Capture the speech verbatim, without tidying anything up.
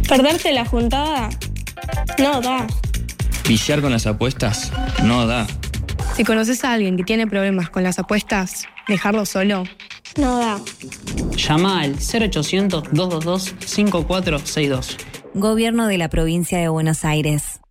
Perderte la juntada no da. Viciar con las apuestas no da. Si conoces a alguien que tiene problemas con las apuestas, dejarlo solo no da. Llama al cero ochocientos, dos dos dos, cinco cuatro seis dos. Gobierno de la Provincia de Buenos Aires.